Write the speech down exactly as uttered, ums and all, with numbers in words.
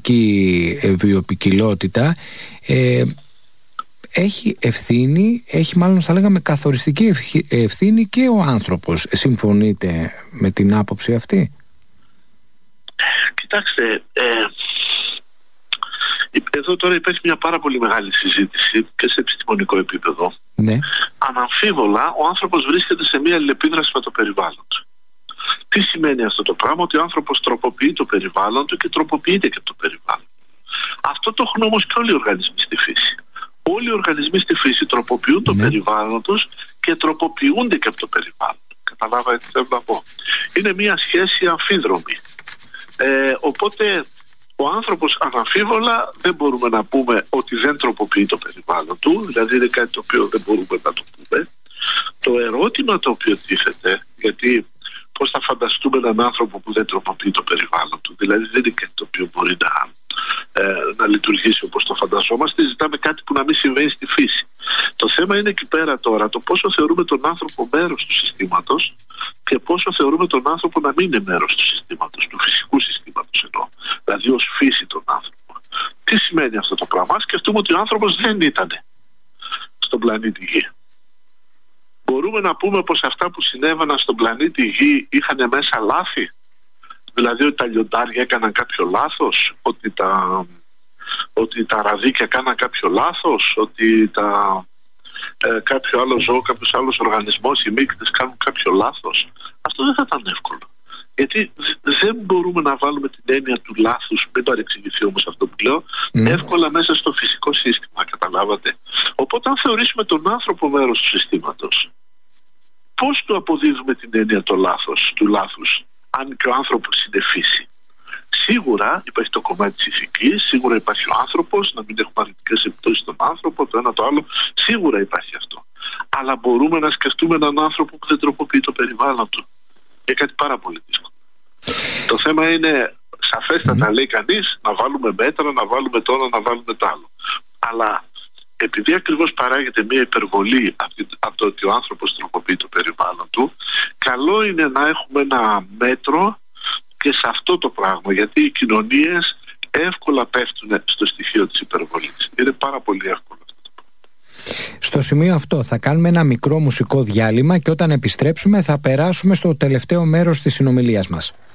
πολιτιστική βιοποικιλότητα, ε, έχει ευθύνη, έχει μάλλον θα λέγαμε καθοριστική ευθύνη και ο άνθρωπος. Συμφωνείτε με την άποψη αυτή? Κοιτάξτε, ε, εδώ τώρα υπάρχει μια πάρα πολύ μεγάλη συζήτηση και σε επιστημονικό επίπεδο. Ναι. Αναμφίβολα ο άνθρωπος βρίσκεται σε μια αλληλεπίδραση με το περιβάλλον του. Τι σημαίνει αυτό το πράγμα? Ότι ο άνθρωπος τροποποιεί το περιβάλλον του και τροποποιείται και το περιβάλλον. Αυτό το έχουν όμως και όλοι οι οργανισμοί στη φύση. Όλοι οι οργανισμοί στη φύση τροποποιούν το ναι. περιβάλλον τους και τροποποιούνται και από το περιβάλλον. Καταλάβατε τι θέλω να πω? Είναι μια σχέση αμφίδρομη. Ε, οπότε ο άνθρωπος αναμφίβολα δεν μπορούμε να πούμε ότι δεν τροποποιεί το περιβάλλον του, δηλαδή είναι κάτι το οποίο δεν μπορούμε να το πούμε. Το ερώτημα το οποίο τίθεται, γιατί πώς θα φανταστούμε έναν άνθρωπο που δεν τροποποιεί το περιβάλλον του, δηλαδή δεν είναι κάτι το οποίο μπορεί να, ε, να λειτουργήσει όπως το φανταζόμαστε, ζητάμε κάτι που να μην συμβαίνει στη φύση. Το θέμα είναι εκεί πέρα τώρα το πόσο θεωρούμε τον άνθρωπο μέρος του συστήματος και πόσο θεωρούμε τον άνθρωπο να μην είναι μέρος του συστήματος, του φυσικού συστήματος εννοώ, δηλαδή ως φύση τον άνθρωπο. Τι σημαίνει αυτό το πράγμα? Σκεφτούμε ότι ο άνθρωπος δεν ήταν στον πλανήτη Γη. Μπορούμε να πούμε πως αυτά που συνέβαιναν στον πλανήτη Γη είχαν μέσα λάθη? Δηλαδή ότι τα λιοντάρια έκαναν κάποιο λάθος, ότι τα, ότι τα ραδίκια έκαναν κάποιο λάθος, ότι τα, ε, κάποιο άλλο ζώο, κάποιος άλλος οργανισμός, οι μύκτες κάνουν κάποιο λάθος? Αυτό δεν θα ήταν εύκολο. Γιατί δεν μπορούμε να βάλουμε την έννοια του λάθους, μην παρεξηγηθεί όμως αυτό που λέω, mm. εύκολα μέσα στο φυσικό σύστημα, καταλάβατε? Οπότε αν θεωρήσουμε τον άνθρωπο μέρος του συστήματος, πώς του αποδίδουμε την έννοια το λάθος, του λάθους, αν και ο άνθρωπος είναι φύση? Σίγουρα υπάρχει το κομμάτι της ηθικής, σίγουρα υπάρχει ο άνθρωπος, να μην έχουμε αρνητικές επιπτώσεις στον άνθρωπο, το ένα το άλλο, σίγουρα υπάρχει αυτό. Αλλά μπορούμε να σκεφτούμε έναν άνθρωπο που δεν τροποποιεί το περιβάλλον του? Είναι κάτι πάρα πολύ δύσκολο. Το θέμα είναι σαφέστατα, mm. λέει κανείς, να βάλουμε μέτρα, να βάλουμε το ένα, να βάλουμε το άλλο. Αλλά επειδή ακριβώς παράγεται μια υπερβολή από το ότι ο άνθρωπος τροποποιεί το περιβάλλον του, καλό είναι να έχουμε ένα μέτρο και σε αυτό το πράγμα, γιατί οι κοινωνίες εύκολα πέφτουν στο στοιχείο της υπερβολής. Είναι πάρα πολύ εύκολο αυτό το πράγμα. Στο σημείο αυτό θα κάνουμε ένα μικρό μουσικό διάλειμμα και όταν επιστρέψουμε θα περάσουμε στο τελευταίο μέρος της συνομιλίας μας.